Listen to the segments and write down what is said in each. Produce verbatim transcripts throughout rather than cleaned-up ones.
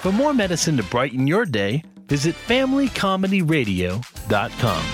For more medicine to brighten your day, visit family comedy radio dot com.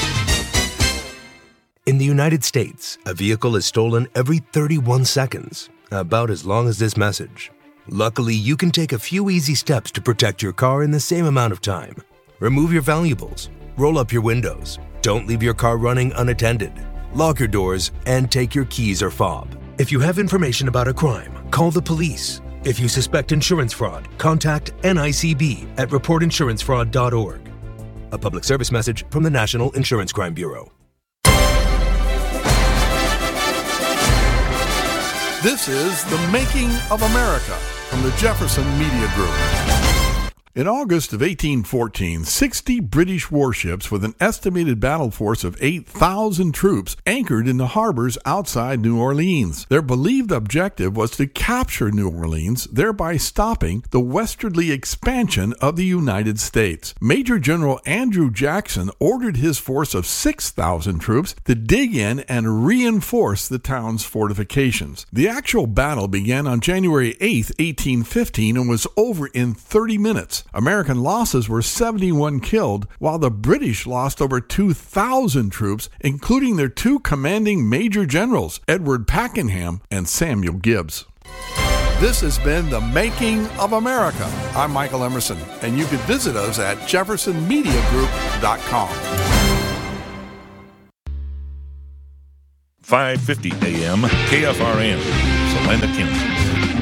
In the United States, a vehicle is stolen every thirty-one seconds, about as long as this message. Luckily, you can take a few easy steps to protect your car in the same amount of time. Remove your valuables, roll up your windows, don't leave your car running unattended, lock your doors, and take your keys or fob. If you have information about a crime, call the police. If you suspect insurance fraud, contact N I C B at report insurance fraud dot org. A public service message from the National Insurance Crime Bureau. This is The Making of America from the Jefferson Media Group. In August of eighteen fourteen, sixty British warships with an estimated battle force of eight thousand troops anchored in the harbors outside New Orleans. Their believed objective was to capture New Orleans, thereby stopping the westerly expansion of the United States. Major General Andrew Jackson ordered his force of six thousand troops to dig in and reinforce the town's fortifications. The actual battle began on January eighth, eighteen fifteen, and was over in thirty minutes. American losses were seventy-one killed, while the British lost over two thousand troops, including their two commanding major generals, Edward Pakenham and Samuel Gibbs. This has been The Making of America. I'm Michael Emerson, and you can visit us at jefferson media group dot com. five fifty A M K F R N, Salina, Kansas.